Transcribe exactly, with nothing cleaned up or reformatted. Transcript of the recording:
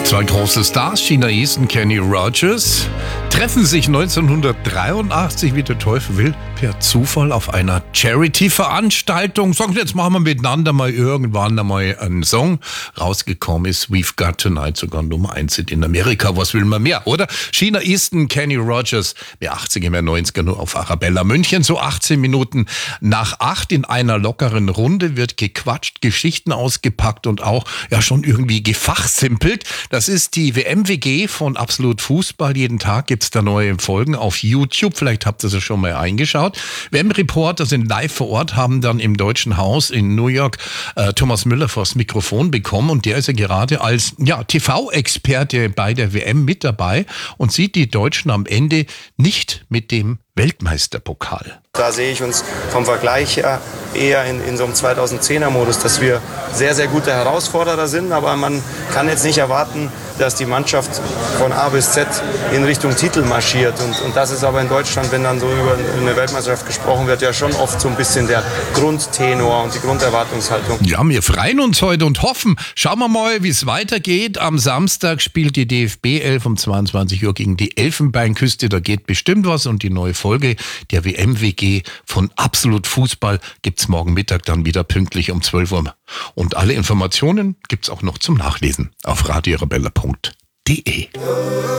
Zwei große Stars, Sheena Easton und Kenny Rogers, treffen sich neunzehnhundertdreiundachtzig, wie der Teufel will, per Zufall auf einer Charity-Veranstaltung. Sagen sie, jetzt machen wir miteinander mal irgendwann einmal einen Song. Rausgekommen ist We've Got Tonight, sogar Nummer eins in Amerika. Was will man mehr, oder? Sheena Easton, Kenny Rogers, mehr achtziger, mehr neunziger, nur auf Arabella München. So achtzehn Minuten nach acht in einer lockeren Runde wird gequatscht, Geschichten ausgepackt und auch ja schon irgendwie gefachsimpelt. Das ist die W M W G von Absolut Fußball. Jeden Tag gibt's da neue Folgen auf YouTube. Vielleicht habt ihr sie schon mal eingeschaut. W M-Reporter sind live vor Ort, haben dann im Deutschen Haus in New York äh, Thomas Müller vors Mikrofon bekommen. Und der ist ja gerade als ja, T V-Experte bei der W M mit dabei und sieht die Deutschen am Ende nicht mit dem Weltmeisterpokal. Da sehe ich uns vom Vergleich her eher in, in so einem zweitausendzehner-Modus, dass wir sehr, sehr gute Herausforderer sind. Aber man kann jetzt nicht erwarten, dass die Mannschaft von A bis Z in Richtung Titel marschiert. Und, und das ist aber in Deutschland, wenn dann so über eine Weltmeisterschaft gesprochen wird, ja schon oft so ein bisschen der Grundtenor und die Grunderwartungshaltung. Ja, wir freuen uns heute und hoffen. Schauen wir mal, wie es weitergeht. Am Samstag spielt die D F B elf um zweiundzwanzig Uhr gegen die Elfenbeinküste. Da geht bestimmt was. Und die neue Folge der W M W G von Absolut Fußball gibt's morgen Mittag dann wieder pünktlich um zwölf Uhr. Und alle Informationen gibt's auch noch zum Nachlesen auf radio arabella punkt de.